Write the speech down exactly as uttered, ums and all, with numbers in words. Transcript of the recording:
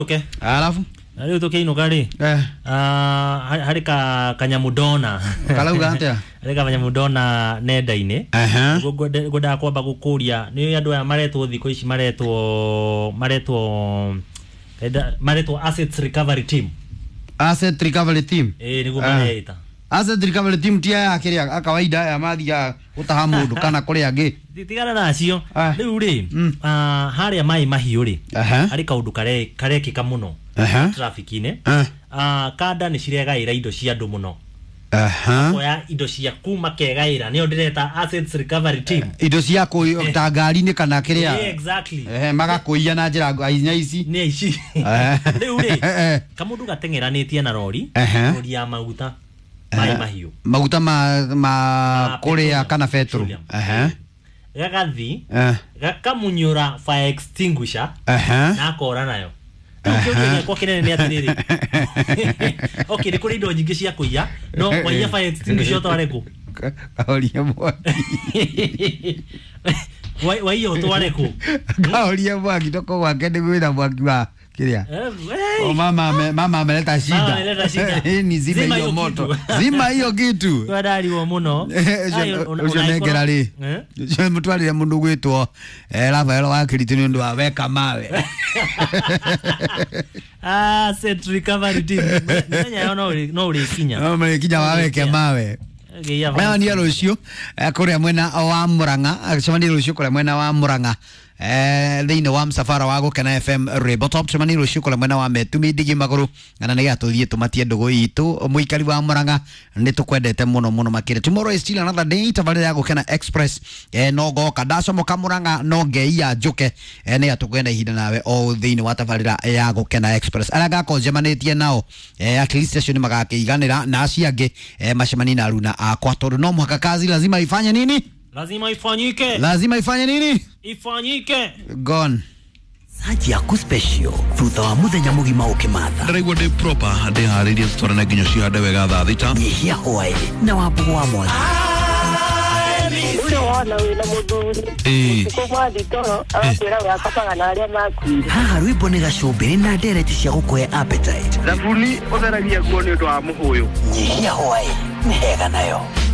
Okay. Alafu Leo toke ino kali. eh Ah hari ka kanyamudona. Kalauga atia. Hari ka kanyamudona nenda-ine. Aha. Goda goda kwamba gukuria. Ni andu aya maretwo thiko ici maretwo maretwo maretwo assets recovery team. Asset recovery team. Eh ni gumareita. Asset recovery team tia ya kiria akawaida ya mathia utaha mundu kana kuri angi. Tigana nacio. Riu ri ah haria mai mahiu ri. Hari kaundu kare kare kika muno. Traffic ine. Ah kada ni ciregaira indo cia andu muno. Aha. Oya indo cia kuma kegaira ni ndireta assets recovery team. Indo cia ku ta ngari ni kana kiria. Exactly. Eh magakuia na njira ainya ici. Ni ici. Riu ri kamundu gatengeranitie na rori. Rori ya maguta. Mai mahiu. Maguta ma ma kuria kana petrol. Aha. Gagathi. Gakamunyura fire extinguisher. Aha. Na kora nayo. Ukyo kwa kinene ni atiriri. Okay, ni kuri indo nyingi cia kuiya. No, waiya fire extinguisher tware ku. Kaoria mwaki. Wai waiya tware ku. Kaoria mwaki toko gwake ni gwira mwaki wa kiria. Oh mama me, mama ameleta shida. Mama ameleta shida. Ni zima hiyo moto. Zima hiyo kitu. Twadari wo muno. Ucio negera ri. Ucio mutwarire mundu gwitwo eh Rafael wa Kiriti ni ndu wa weka mawe. Ah, set recovery team. Nanya no no uri kinya. No me kinya wa weke mawe. Aya ni rucio kuria mwena wa Muranga, acemani rucio kuria mwena wa Muranga. Eh thini wa msafara wa Gukena F M Rebotop acemani rucio kuria mwena wa Metumi Digi Maguru ngana ni gatuthie tumatie ndugu itu muikari wa Muranga ni tukwendete muno muno makire. Tomorrow is still another day tabari ya Gukena Express eh no goka ndacomoka Muranga no ngeia njuke eh ni atukwenda ihinda nawe o thini wa tabarira ya Gukena Express araga ko jemanitie nao eh at least station magakiiganira na aciange eh macemani na Aruna akwa tondu no muhaka kazi lazima ifanye nini? Lazima ifanyike. Lazima ifanye nini? Ifanyike. Gone. Saji yaku special thutha wa muthenya mugima ukimatha ndarigwo ndi proper ndi haririe twarana nginyo ciande wega thaa thita nyihia hwae na wambugu wa mwana ule wana wina muthuri ko mwathi toro akwira wa kapaga na aria makuire haha rwimbo ni gacumbiri na ndereti cia gukuhe appetite thabuni utheragia kuo ni undu wa muhuyu nyihia hwae ni hega nayo